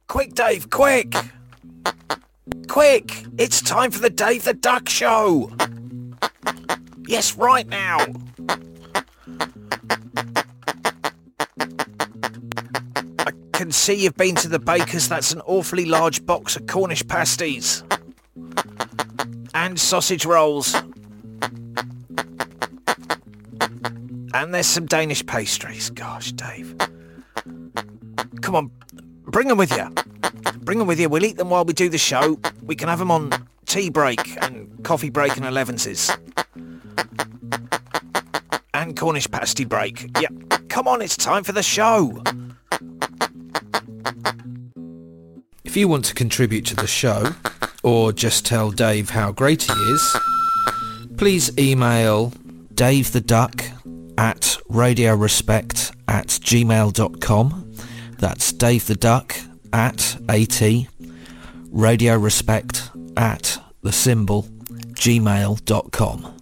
Quick, Dave, quick! Quick! It's time for the Dave the Duck Show! Yes, right now! I can see you've been to the baker's. That's an awfully large box of Cornish pasties. And sausage rolls. And there's some Danish pastries. Gosh, Dave. Come on, bring them with you. Bring them with you. We'll eat them while we do the show. We can have them on tea break and coffee break and 11s. And Cornish pasty break. Yep. Come on, it's time for the show. If you want to contribute to the show, or just tell Dave how great he is, please email davetheduck@radiorespect@gmail.com. That's davetheduck@radiorespect@gmail.com.